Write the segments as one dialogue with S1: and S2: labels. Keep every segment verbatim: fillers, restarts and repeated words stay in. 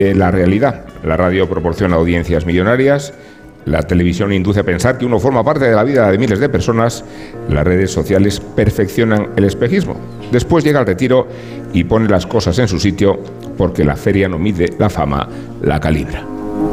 S1: La realidad. La radio proporciona audiencias millonarias, la televisión induce a pensar que uno forma parte de la vida de miles de personas, las redes sociales perfeccionan el espejismo. Después llega el retiro y pone las cosas en su sitio porque la feria no mide la fama, la calibra.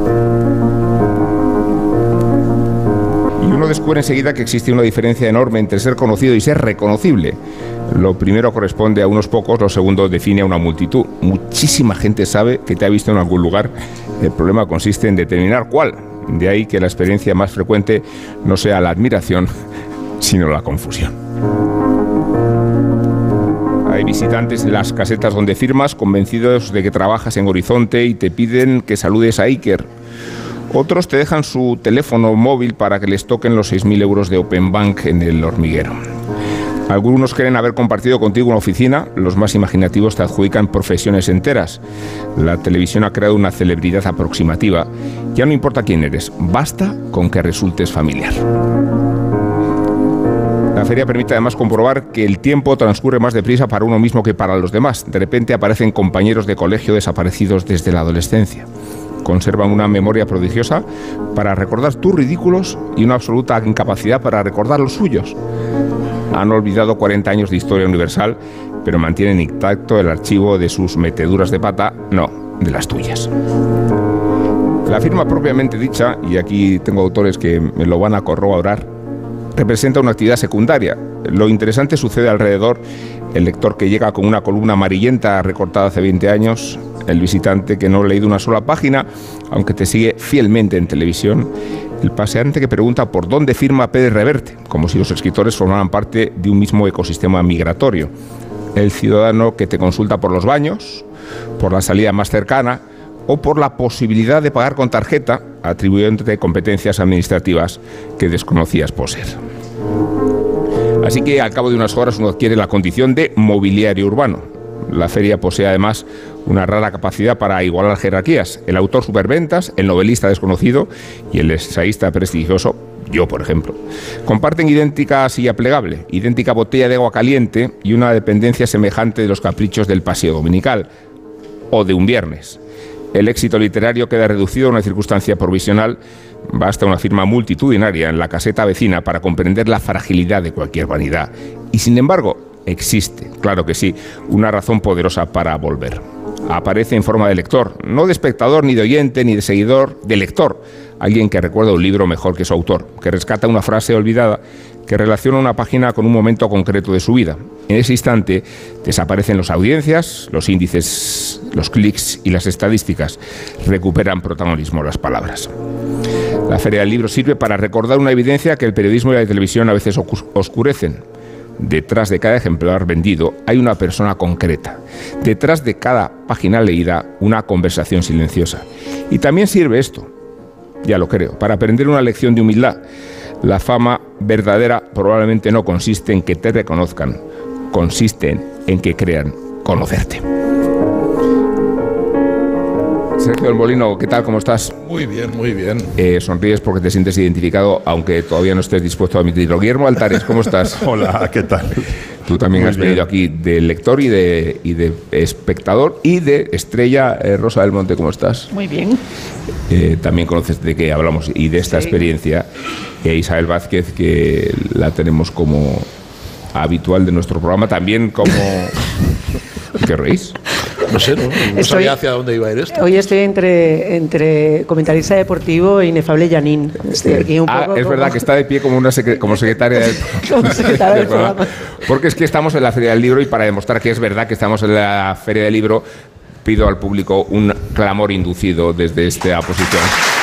S1: Y uno descubre enseguida que existe una diferencia enorme entre ser conocido y ser reconocible. Lo primero corresponde a unos pocos, lo segundo define a una multitud. Muchísima gente sabe que te ha visto en algún lugar. El problema consiste en determinar cuál. De ahí que la experiencia más frecuente no sea la admiración, sino la confusión. Hay visitantes en las casetas donde firmas convencidos de que trabajas en Horizonte y te piden que saludes a Iker. Otros te dejan su teléfono móvil para que les toquen los seis mil euros de Open Bank en El Hormiguero. Algunos creen haber compartido contigo una oficina, los más imaginativos te adjudican profesiones enteras. La televisión ha creado una celebridad aproximativa. Ya no importa quién eres, basta con que resultes familiar. La feria permite además comprobar que el tiempo transcurre más deprisa para uno mismo que para los demás. De repente aparecen compañeros de colegio desaparecidos desde la adolescencia. Conservan una memoria prodigiosa para recordar tus ridículos y una absoluta incapacidad para recordar los suyos. Han olvidado cuarenta años de historia universal, pero mantienen intacto el archivo de sus meteduras de pata, no, de las tuyas. La firma propiamente dicha, y aquí tengo autores que me lo van a corroborar, representa una actividad secundaria. Lo interesante sucede alrededor: el lector que llega con una columna amarillenta recortada hace veinte años, el visitante que no ha leído una sola página, aunque te sigue fielmente en televisión, el paseante que pregunta por dónde firma Pérez Reverte, como si los escritores formaran parte de un mismo ecosistema migratorio, el ciudadano que te consulta por los baños, por la salida más cercana o por la posibilidad de pagar con tarjeta, atribuyéndote competencias administrativas que desconocías poseer. Así que al cabo de unas horas uno adquiere la condición de mobiliario urbano. La feria posee además una rara capacidad para igualar jerarquías. El autor superventas, el novelista desconocido y el ensayista prestigioso, yo por ejemplo, comparten idéntica silla plegable, idéntica botella de agua caliente y una dependencia semejante de los caprichos del paseo dominical o de un viernes. El éxito literario queda reducido a una circunstancia provisional. Basta una firma multitudinaria en la caseta vecina para comprender la fragilidad de cualquier vanidad. Y sin embargo, existe, claro que sí, una razón poderosa para volver. Aparece en forma de lector, no de espectador, ni de oyente, ni de seguidor, de lector. Alguien que recuerda un libro mejor que su autor, que rescata una frase olvidada, que relaciona una página con un momento concreto de su vida. En ese instante desaparecen las audiencias, los índices, los clics y las estadísticas. Recuperan protagonismo las palabras. La Feria del Libro sirve para recordar una evidencia que el periodismo y la televisión a veces oscurecen. Detrás de cada ejemplar vendido hay una persona concreta. Detrás de cada página leída, una conversación silenciosa. Y también sirve esto, ya lo creo, para aprender una lección de humildad. La fama verdadera probablemente no consiste en que te reconozcan, consiste en que crean conocerte. Sergio del Molino, ¿qué tal? ¿Cómo estás?
S2: Muy bien, muy bien.
S1: Eh, sonríes porque te sientes identificado, aunque todavía no estés dispuesto a admitirlo. Guillermo Altares, ¿cómo estás?
S2: Hola, ¿qué tal?
S1: Tú también
S2: Muy
S1: has
S2: bien.
S1: venido aquí de lector y de, y de espectador y de estrella. eh, Rosa del Monte, ¿cómo estás?
S3: Muy bien.
S1: Eh, también conoces de qué hablamos y de esta
S3: Sí.
S1: experiencia. E Isabel Vázquez, que la tenemos como habitual de nuestro programa, también como... ¿Qué reís?
S2: No sé, no, no
S3: Estoy-
S2: sabía hacia dónde iba a ir esto.
S3: Hoy estoy entre, entre comentarista deportivo e inefable Janine. Estoy aquí un
S1: Ah,
S3: poco
S1: es
S3: como-
S1: verdad que está de pie como una secre- como secretaria del,
S3: Como secretaria del programa.
S1: Porque es que estamos en la Feria del Libro y para demostrar que es verdad que estamos en la Feria del Libro, pido al público un clamor inducido desde esta posición.